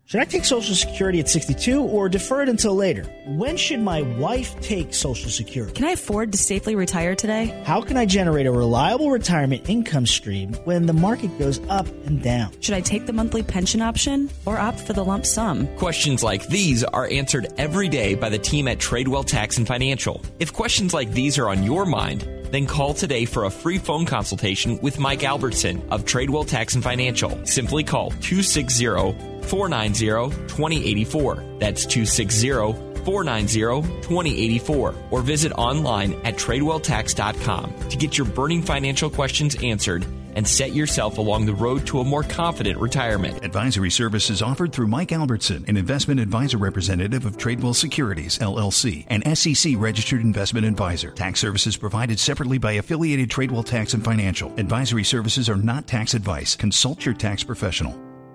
Should I take Social Security at 62 or defer it until later? When should my wife take Social Security? Can I afford to safely retire today? How can I generate a reliable retirement income stream when the market goes up and down? Should I take the monthly pension option or opt for the lump sum? Questions like these are answered every day by the team at Tradewell Tax and Financial. If questions like these are on your mind, then call today for a free phone consultation with Mike Albertson of Tradewell Tax and Financial. Simply call 260-490-2084. That's 260-490-2084. Or visit online at TradewellTax.com to get your burning financial questions answered and set yourself along the road to a more confident retirement. Advisory services offered through Mike Albertson, an investment advisor representative of Tradewell Securities, LLC, an SEC-registered investment advisor. Tax services provided separately by affiliated Tradewell Tax and Financial. Advisory services are not tax advice. Consult your tax professional.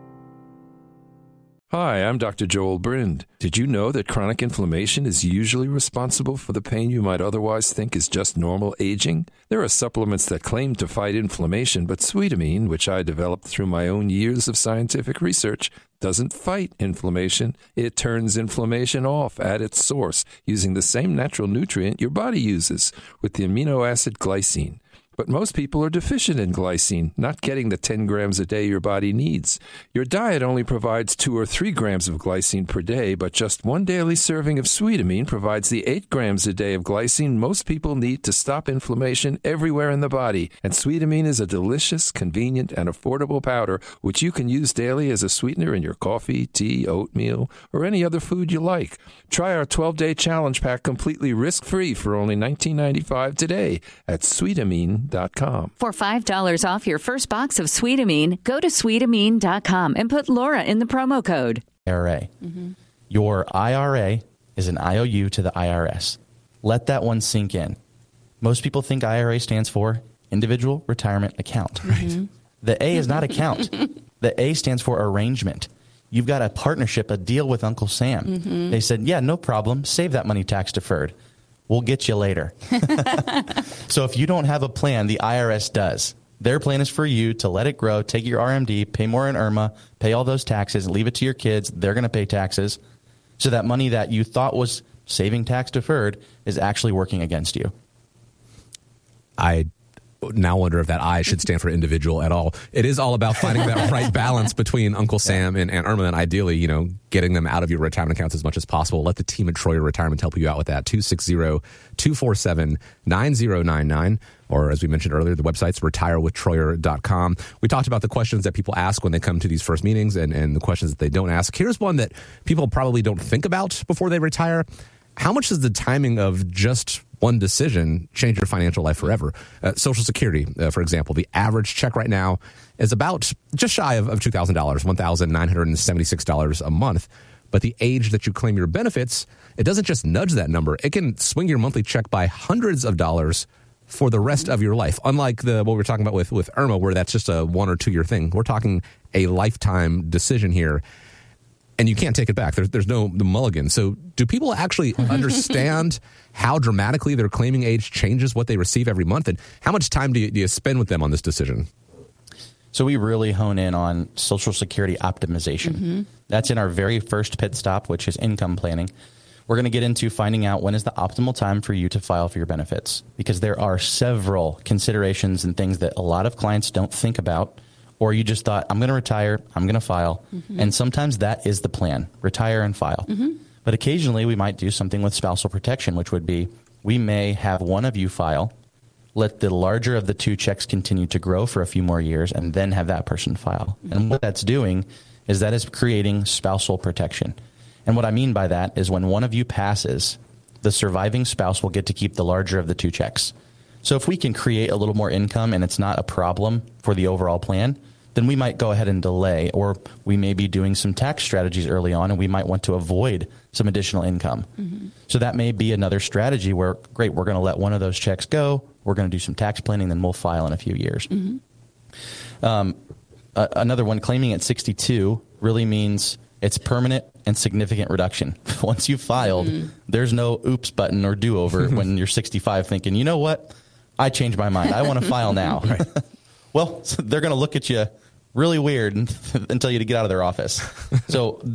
Hi, I'm Dr. Joel Brind. Did you know that chronic inflammation is usually responsible for the pain you might otherwise think is just normal aging? There are supplements that claim to fight inflammation, but Sweetamine, which I developed through my own years of scientific research, doesn't fight inflammation. It turns inflammation off at its source using the same natural nutrient your body uses, with the amino acid glycine. But most people are deficient in glycine, not getting the 10 grams a day your body needs. Your diet only provides 2 or 3 grams of glycine per day, but just one daily serving of Sweetamine provides the 8 grams a day of glycine most people need to stop inflammation everywhere in the body. And Sweetamine is a delicious, convenient, and affordable powder which you can use daily as a sweetener in your coffee, tea, oatmeal, or any other food you like. Try our 12-day challenge pack completely risk-free for only $19.95 today at Sweetamine.com. For $5 off your first box of Sweetamine, go to Sweetamine.com and put Laura in the promo code. IRA. Your IRA is an IOU to the IRS. Let that one sink in. Most people think IRA stands for Individual Retirement Account. Right. The A is not account. The A stands for arrangement. You've got a partnership, a deal with Uncle Sam. They said, yeah, no problem. Save that money tax deferred. We'll get you later. So if you don't have a plan, the IRS does. Their plan is for you to let it grow, take your RMD, pay more in IRMA, pay all those taxes, leave it to your kids. They're going to pay taxes. So that money that you thought was saving tax deferred is actually working against you. I now wonder if that I should stand for individual at all. It is all about finding that right balance between Uncle Sam and IRMA, and ideally, getting them out of your retirement accounts as much as possible. Let the team at Troyer Retirement help you out with that. 260-247-9099. Or as we mentioned earlier, the website's retirewithtroyer.com. We talked about the questions that people ask when they come to these first meetings and the questions that they don't ask. Here's one that people probably don't think about before they retire. How much does the timing of just one decision change your financial life forever? Social Security, for example, the average check right now is about just shy of $2,000, $1,976 a month. But the age that you claim your benefits, it doesn't just nudge that number. It can swing your monthly check by hundreds of dollars for the rest of your life. Unlike what we're talking about with IRMA, where that's just a 1 or 2 year thing. We're talking a lifetime decision here. And you can't take it back. There's no the mulligan. So do people actually understand how dramatically their claiming age changes what they receive every month? And how much time do you spend with them on this decision? So we really hone in on Social Security optimization. That's in our very first pit stop, which is income planning. We're going to get into finding out when is the optimal time for you to file for your benefits, because there are several considerations and things that a lot of clients don't think about. Or you just thought, I'm going to retire, I'm going to file. And sometimes that is the plan, retire and file. But occasionally we might do something with spousal protection, which would be we may have one of you file, let the larger of the 2 checks continue to grow for a few more years, and then have that person file. And what that's doing is that is creating spousal protection. And what I mean by that is when one of you passes, the surviving spouse will get to keep the larger of the 2 checks. So if we can create a little more income and it's not a problem for the overall plan, then we might go ahead and delay, or we may be doing some tax strategies early on and we might want to avoid some additional income. So that may be another strategy where, great, we're going to let one of those checks go, we're going to do some tax planning, then we'll file in a few years. Another one, claiming at 62 really means it's permanent and significant reduction. Once you've filed, there's no oops button or do-over when you're 65 thinking, you know what? I changed my mind. I want to file now. Well, they're going to look at you really weird until you get out of their office. So